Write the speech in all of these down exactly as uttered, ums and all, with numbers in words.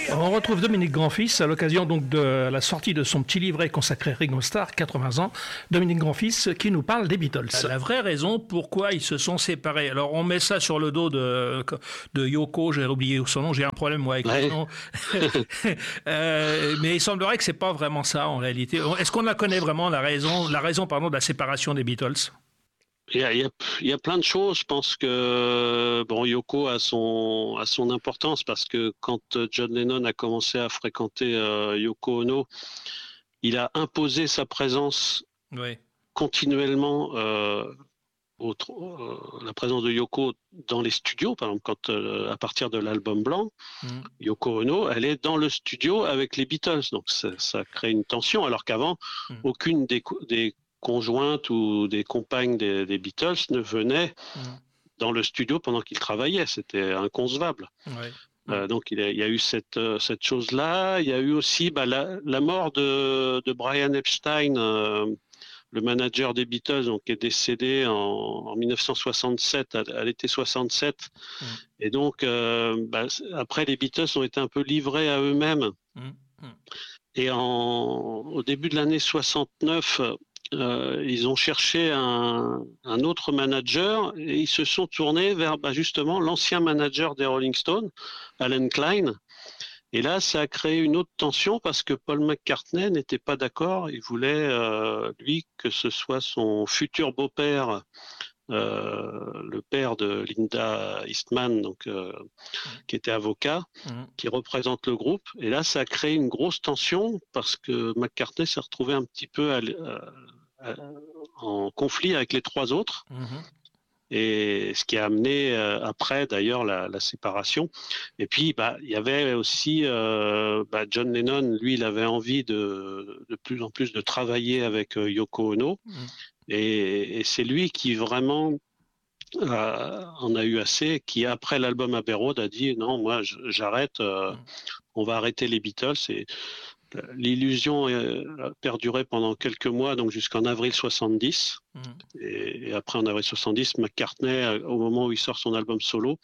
On retrouve Dominique Grand-Fils à l'occasion donc de la sortie de son petit livret consacré Ringo Starr, quatre-vingts ans. Dominique Grand-Fils qui nous parle des Beatles. La vraie raison pourquoi ils se sont séparés. Alors on met ça sur le dos de, de Yoko, j'ai oublié son nom, j'ai un problème moi avec ouais. son nom. euh, mais il semblerait que c'est pas vraiment ça en réalité. Est-ce qu'on la connaît vraiment la raison, la raison pardon, de la séparation des Beatles? Il y, a, il, y a, il y a plein de choses. Je pense que bon, Yoko a son, a son importance parce que quand John Lennon a commencé à fréquenter euh, Yoko Ono, il a imposé sa présence oui. continuellement, euh, au, euh, la présence de Yoko dans les studios. Par exemple, quand, euh, à partir de l'album blanc, mm. Yoko Ono, elle est dans le studio avec les Beatles. Donc ça, ça crée une tension, alors qu'avant, mm. aucune des, des conjointes ou des compagnes des, des Beatles ne venaient mmh. dans le studio pendant qu'ils travaillaient. C'était inconcevable. Ouais. Euh, donc il y, a, il y a eu cette, euh, cette chose-là. Il y a eu aussi bah, la, la mort de, de Brian Epstein, euh, le manager des Beatles, donc, qui est décédé en, en dix-neuf cent soixante-sept, à, à l'été soixante-sept. Mmh. Et donc, euh, bah, après, les Beatles ont été un peu livrés à eux-mêmes. Mmh. Et en, au début de l'année soixante-neuf, Euh, ils ont cherché un, un autre manager et ils se sont tournés vers bah, justement l'ancien manager des Rolling Stones, Alan Klein. Et là, ça a créé une autre tension parce que Paul McCartney n'était pas d'accord. Il voulait, euh, lui, que ce soit son futur beau-père, euh, le père de Linda Eastman, donc, euh, mmh. qui était avocat, mmh. qui représente le groupe. Et là, ça a créé une grosse tension parce que McCartney s'est retrouvé un petit peu à, à, à, en conflit avec les trois autres. Mmh. Et ce qui a amené euh, après, d'ailleurs, la, la séparation. Et puis, bah, il y avait aussi euh, bah, John Lennon, lui, il avait envie de, de plus en plus de travailler avec euh, Yoko Ono. Mmh. Et, et c'est lui qui vraiment euh, en a eu assez, qui après l'album Abbey Road a dit non, moi j'arrête, euh, mmh. on va arrêter les Beatles. Et l'illusion a perduré pendant quelques mois, donc jusqu'en avril soixante-dix. Mmh. Et, et après en avril soixante-dix, McCartney, au moment où il sort son album solo,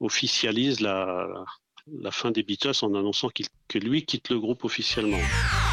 officialise la, la fin des Beatles en annonçant qu'il, que lui quitte le groupe officiellement.